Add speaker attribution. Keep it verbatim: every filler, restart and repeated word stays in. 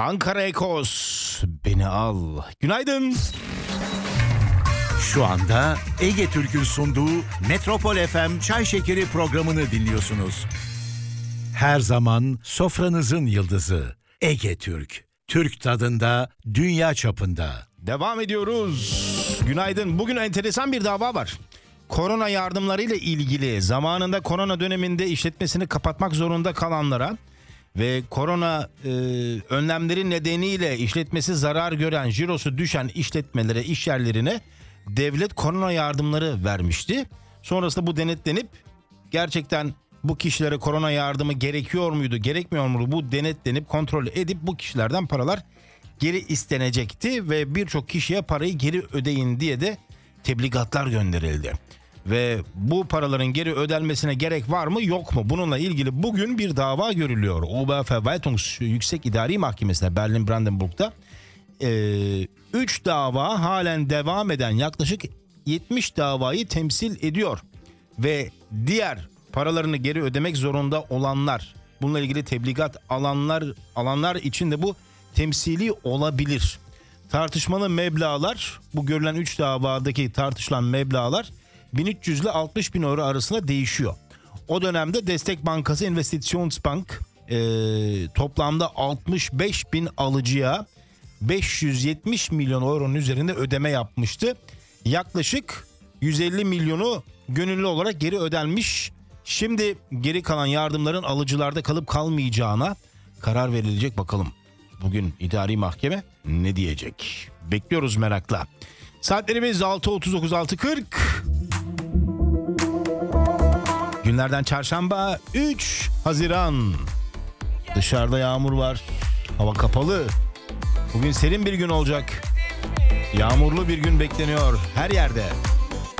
Speaker 1: Ankara Ekos, beni al. Günaydın.
Speaker 2: Şu anda Ege Türk'ün sunduğu Metropol F M Çay Şekeri programını dinliyorsunuz. Her zaman sofranızın yıldızı Ege Türk. Türk tadında, dünya çapında.
Speaker 1: Devam ediyoruz. Günaydın. Bugün enteresan bir dava var. Korona yardımlarıyla ilgili zamanında korona döneminde işletmesini kapatmak zorunda kalanlara ve korona e, önlemleri nedeniyle işletmesi zarar gören, cirosu düşen işletmelere, işyerlerine devlet korona yardımları vermişti. Sonrasında bu denetlenip gerçekten bu kişilere korona yardımı gerekiyor muydu, gerekmiyor muydu, bu denetlenip kontrol edip bu kişilerden paralar geri istenecekti ve birçok kişiye parayı geri ödeyin diye de tebligatlar gönderildi. Ve bu paraların geri ödenmesine gerek var mı yok mu? Bununla ilgili bugün bir dava görülüyor. Oberverwaltungs Yüksek İdari Mahkemesi'nde Berlin-Brandenburg'da üç dava halen devam eden yaklaşık yetmiş davayı temsil ediyor. Ve diğer paralarını geri ödemek zorunda olanlar, bununla ilgili tebligat alanlar alanlar için de bu temsili olabilir. Tartışmalı meblağlar, bu görülen üç davadaki tartışılan meblağlar bin üç yüz ile altmış bin euro arasında değişiyor. O dönemde Destek Bankası Investitionsbank e, toplamda altmış beş bin alıcıya beş yüz yetmiş milyon euronun üzerinde ödeme yapmıştı. Yaklaşık yüz elli milyonu gönüllü olarak geri ödenmiş. Şimdi geri kalan yardımların alıcılarda kalıp kalmayacağına karar verilecek, bakalım. Bugün idari mahkeme ne diyecek? Bekliyoruz merakla. Saatlerimiz altı otuz dokuz altı kırk. Günlerden çarşamba üç Haziran. Dışarıda yağmur var. Hava kapalı. Bugün serin bir gün olacak. Yağmurlu bir gün bekleniyor her yerde.